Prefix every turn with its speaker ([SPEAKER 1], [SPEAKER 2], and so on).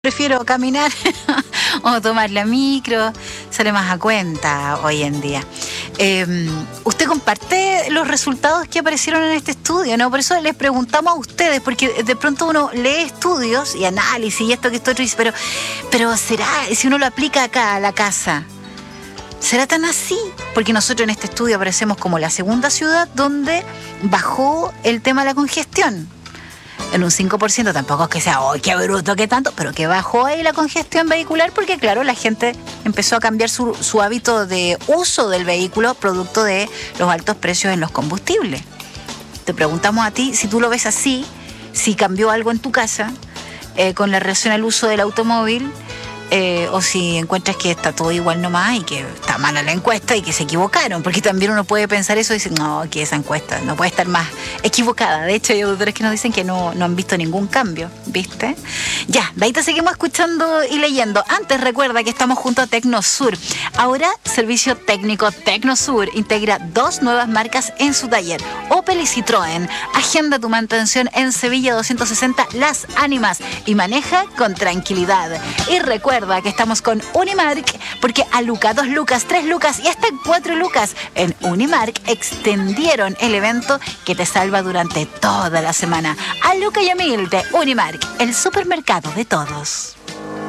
[SPEAKER 1] Prefiero caminar o tomar la micro, sale más a cuenta hoy en día. Usted comparte los resultados que aparecieron en este estudio, ¿no? Por eso les preguntamos a ustedes, porque de pronto uno lee estudios y análisis y esto que esto otro dice, pero ¿será, si uno lo aplica acá a la casa, será tan así? Porque nosotros en este estudio aparecemos como la segunda ciudad donde bajó el tema de la congestión. En un 5%, tampoco es que sea, ¡oh, qué bruto, qué tanto! Pero que bajó ahí la congestión vehicular porque, claro, la gente empezó a cambiar su hábito de uso del vehículo producto de los altos precios en los combustibles. Te preguntamos a ti si tú lo ves así, si cambió algo en tu casa con la relación al uso del automóvil, o si encuentras que está todo igual nomás y que está mala la encuesta y que se equivocaron, porque también uno puede pensar eso y decir, no, que esa encuesta no puede estar más equivocada. De hecho, hay autores que nos dicen que no han visto ningún cambio, ¿viste? Ya, de ahí te seguimos escuchando y leyendo. Antes recuerda que estamos junto a Tecnosur. Ahora, servicio técnico Tecnosur integra 2 nuevas marcas en su taller, Opel y Citroën. Agenda tu mantención en Sevilla 260 Las Ánimas y maneja con tranquilidad. Y recuerda que estamos con Unimark, porque a Luca, 2 lucas, 3 lucas y hasta 4 lucas en Unimark extendieron el evento que te salva durante toda la semana. A Luca y a Mil de Unimark, el supermercado de todos.